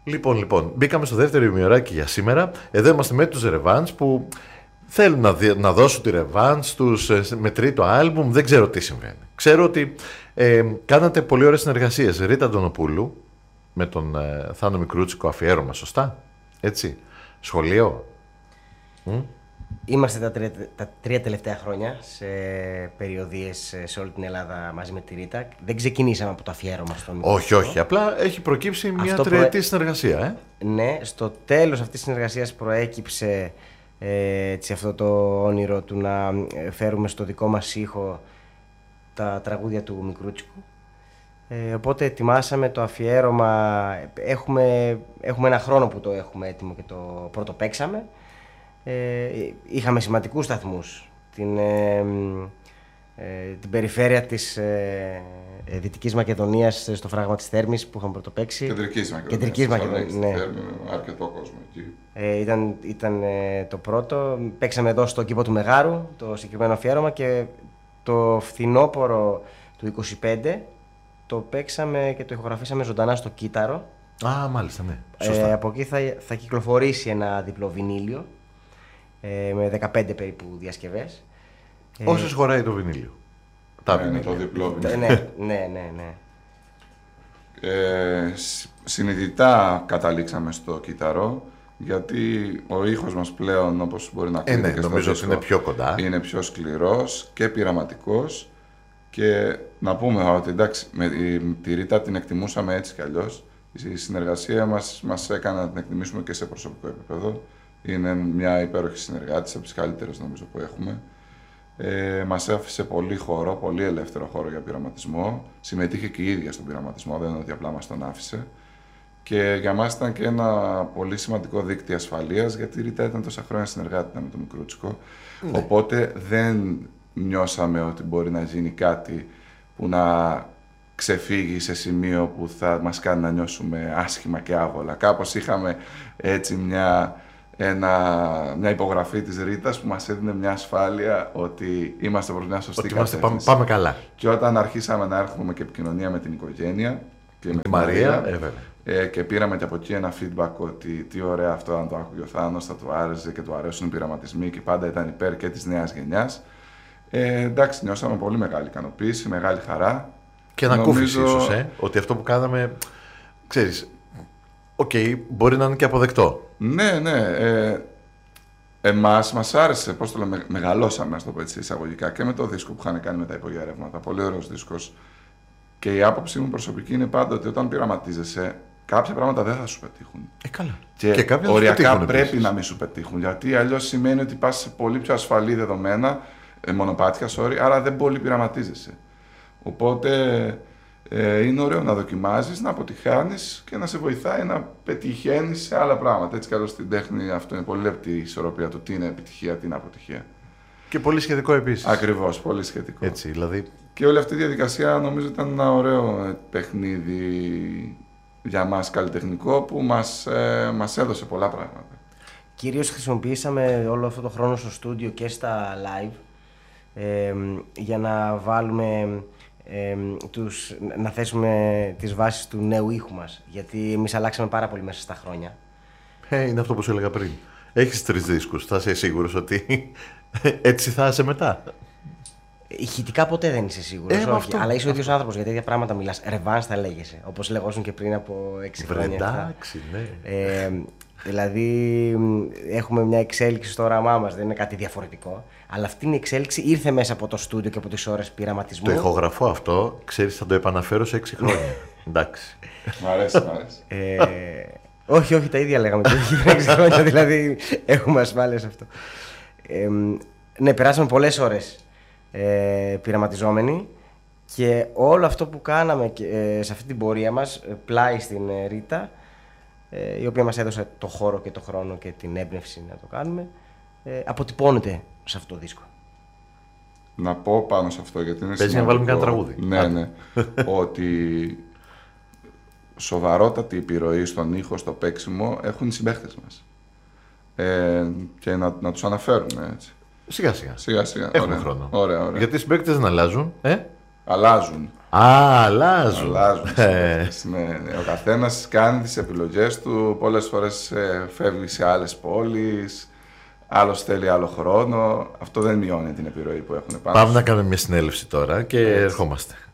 Λοιπόν, μπήκαμε στο δεύτερο ημιωράκι για σήμερα. Εδώ είμαστε με τους Revans που θέλουν να δώσουν τη ρεβάνς τους με τρίτο άλμπουμ. Δεν ξέρω τι συμβαίνει. Ξέρω ότι κάνατε πολύ ωραίες συνεργασίες. Ρίτα Αντωνοπούλου με τον Θάνο Μικρούτσικο, αφιέρωμα, σωστά? Έτσι. Σχολείο. Είμαστε τα 3 τελευταία χρόνια σε περιοδίες σε όλη την Ελλάδα μαζί με τη Ρίτα. Δεν ξεκινήσαμε από το αφιέρωμα στον Μικρούτσικο. Όχι. Απλά έχει προκύψει μια τριετή συνεργασία. Ναι, στο τέλος αυτής της συνεργασίας προέκυψε αυτό το όνειρο του να φέρουμε στο δικό μας ήχο τα τραγούδια του Μικρούτσικου. Οπότε ετοιμάσαμε το αφιέρωμα. Έχουμε ένα χρόνο που το έχουμε έτοιμο και το πρώτο παίξαμε. Είχαμε σημαντικούς σταθμούς. Την περιφέρεια της Δυτικής Μακεδονίας στο φράγμα της Θέρμης που είχαμε πρωτοπαίξει. Κεντρικής Μακεδονίας. Ναι. Αρκετό κόσμο εκεί. Ήταν το πρώτο. Παίξαμε εδώ στο κήπο του Μεγάρου το συγκεκριμένο αφιέρωμα και το φθινόπωρο του 25 το παίξαμε και το ηχογραφήσαμε ζωντανά στο Κύτταρο. Α, μάλιστα, ναι. Σωστά. Από εκεί θα κυκλοφορήσει ένα διπλό βινίλιο με 15 περίπου διασκευές. Όσες χωράει το βινίλιο. Ναι, το διπλό βινίλιο. Ναι. Συνειδητά καταλήξαμε στο κύτταρο, γιατί ο ήχος μας πλέον, όπως μπορεί να ακούγεται και στο νομίζω δίσκο, ότι είναι πιο κοντά. Είναι πιο σκληρός και πειραματικός. Και να πούμε ότι εντάξει, με τη Ρίτα την εκτιμούσαμε έτσι κι αλλιώς. Η συνεργασία μας έκανε να την εκτιμήσουμε και σε προσωπικό επίπεδο. Είναι μια υπέροχη συνεργάτης, από τις καλύτερες νομίζω που έχουμε. Μας άφησε πολύ χώρο, πολύ ελεύθερο χώρο για πειραματισμό. Συμμετείχε και η ίδια στον πειραματισμό, δεν είναι ότι απλά μας τον άφησε. Και για μας ήταν και ένα πολύ σημαντικό δίκτυο ασφαλείας, γιατί η Ρίτα ήταν τόσα χρόνια συνεργάτη με τον Μικρούτσικο. Ναι. Οπότε δεν νιώσαμε ότι μπορεί να γίνει κάτι που να ξεφύγει σε σημείο που θα μας κάνει να νιώσουμε άσχημα και άβολα. Κάπως είχαμε έτσι μια υπογραφή της Ρίτας που μας έδινε μια ασφάλεια ότι είμαστε προς μια σωστή κατεύθυνση. Πάμε καλά. Και όταν αρχίσαμε να έρχομαι και επικοινωνία με την οικογένεια και με τη Μαρία, και πήραμε και από εκεί ένα feedback ότι τι ωραία αυτό, αν το άκουγε ο Θάνος, θα του άρεσε και του αρέσουν οι πειραματισμοί και πάντα ήταν υπέρ και της νέας γενιάς. Εντάξει, νιώσαμε πολύ μεγάλη ικανοποίηση, μεγάλη χαρά. Και ανακούφιση ίσως, ότι αυτό που κάναμε, ξέρεις, μπορεί να είναι και αποδεκτό. Ναι. Μας άρεσε, πώς το λέμε, μεγαλώσαμε, ας το πω έτσι εισαγωγικά, και με το δίσκο που είχαν κάνει με τα υπογερεύματα. Πολύ ωραίος δίσκος. Και η άποψή μου προσωπική είναι πάντα ότι όταν πειραματίζεσαι, κάποια πράγματα δεν θα σου πετύχουν. Καλά. Και οριακά πρέπει να μην σου πετύχουν. Γιατί αλλιώς σημαίνει ότι πας σε πολύ πιο ασφαλή δεδομένα, μονοπάτια, άρα δεν πολύ πειραματίζεσαι. Οπότε είναι ωραίο να δοκιμάζεις, να αποτυχάνεις και να σε βοηθάει να πετυχαίνεις σε άλλα πράγματα. Έτσι κι αλλιώς στην τέχνη αυτό είναι πολύ λεπτή η ισορροπία του τι είναι επιτυχία, τι είναι αποτυχία. Και πολύ σχετικό επίσης. Ακριβώς, πολύ σχετικό. Έτσι, δηλαδή. Και όλη αυτή η διαδικασία νομίζω ήταν ένα ωραίο παιχνίδι για μας καλλιτεχνικό που μας έδωσε πολλά πράγματα. Κυρίως χρησιμοποιήσαμε όλο αυτό το χρόνο στο στούντιο και στα live για να βάλουμε, να θέσουμε τις βάσεις του νέου ήχου μας. Γιατί εμείς αλλάξαμε πάρα πολύ μέσα στα χρόνια. Είναι αυτό που σου έλεγα πριν. Έχεις 3 δίσκους, θα είσαι σίγουρος ότι έτσι θα είσαι μετά? Ηχητικά ποτέ δεν είσαι σίγουρος, όχι. Αυτό, αλλά είσαι ο ίδιος άνθρωπος, γιατί τέτοια πράγματα μιλάς. Revans θα λέγεσαι, όπως λεγόσουν και πριν από 6 χρόνια. Εντάξει, ναι. Δηλαδή έχουμε μια εξέλιξη στο όραμά μας, δεν είναι κάτι διαφορετικό. Αλλά αυτή η εξέλιξη ήρθε μέσα από το στούντιο και από τις ώρες πειραματισμού. Το ηχογραφώ αυτό, ξέρεις, θα το επαναφέρω σε 6 χρόνια. Εντάξει. Μ' αρέσει. Όχι, τα ίδια λέγαμε και 6 χρόνια, δηλαδή έχουμε ασφάλεια σε αυτό. Ναι, περάσαμε πολλές ώρες πειραματιζόμενοι και όλο αυτό που κάναμε σε αυτή την πορεία μας, πλάι στην Ρίτα, η οποία μας έδωσε το χώρο και το χρόνο και την έμπνευση να το κάνουμε, αποτυπώνεται σε αυτό το δίσκο. Να πω πάνω σε αυτό, γιατί είναι σημαντικό. Παίζει να βάλουμε κανένα τραγούδι. Ναι. Ότι σοβαρότατη επιρροή στον ήχο, στο παίξιμο έχουν οι συμπαίχτες μας. Και να τους αναφέρουμε έτσι. Σιγά σιγά. Έχουμε χρόνο. Ωραία. Γιατί οι συμπαίκτες δεν αλλάζουν. Αλλάζουν. Αλλάζουν. Ναι. Ο καθένας κάνει τις επιλογές του. Πολλές φορές φεύγει σε άλλες πόλεις. Άλλος θέλει άλλο χρόνο. Αυτό δεν μειώνει την επιρροή που έχουν πάνω. Πάμε να κάνουμε μια συνέλευση τώρα και ερχόμαστε.